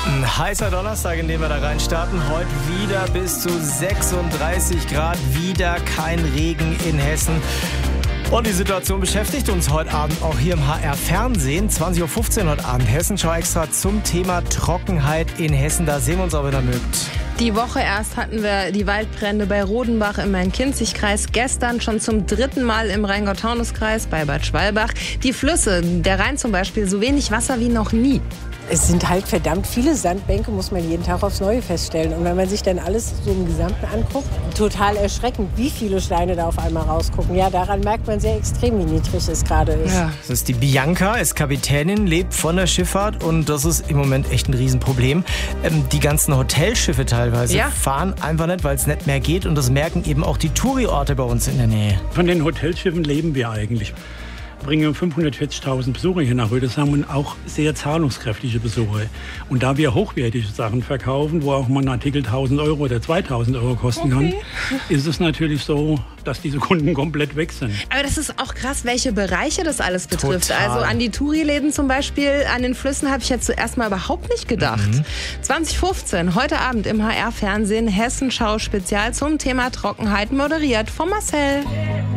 Ein heißer Donnerstag, in dem wir da rein starten. Heute wieder bis zu 36 Grad, wieder kein Regen in Hessen. Und die Situation beschäftigt uns heute Abend auch hier im HR-Fernsehen. 20.15 Uhr heute Abend. Hessenschau extra zum Thema Trockenheit in Hessen. Da sehen wir uns, ob ihr da mögt. Die Woche erst hatten wir die Waldbrände bei Rodenbach im Main-Kinzig-Kreis. Gestern schon zum 3. Mal im Rheingau-Taunus-Kreis bei Bad Schwalbach. Die Flüsse, der Rhein zum Beispiel, so wenig Wasser wie noch nie. Es sind halt verdammt viele Sandbänke, muss man jeden Tag aufs Neue feststellen. Und wenn man sich dann alles so im Gesamten anguckt, total erschreckend, wie viele Steine da auf einmal rausgucken. Ja, daran merkt man sehr extrem, wie niedrig es gerade ist. Ja, das ist die Bianca, ist Kapitänin, lebt von der Schifffahrt und das ist im Moment echt ein Riesenproblem. Die ganzen Hotelschiffe teilweise fahren einfach nicht, weil es nicht mehr geht und das merken eben auch die Touri-Orte bei uns in der Nähe. Von den Hotelschiffen leben wir eigentlich. Bringen 540.000 Besucher hier nach Rüdesheim und auch sehr zahlungskräftige Besucher. Und da wir hochwertige Sachen verkaufen, wo auch mal ein Artikel 1.000 Euro oder 2.000 Euro kosten kann, ist es natürlich so, dass diese Kunden komplett weg sind. Aber das ist auch krass, welche Bereiche das alles betrifft. Total. Also an die Touri-Läden zum Beispiel, an den Flüssen habe ich jetzt zuerst mal überhaupt nicht gedacht. 2015, heute Abend im HR-Fernsehen, Hessenschau Spezial zum Thema Trockenheit, moderiert von Marcel.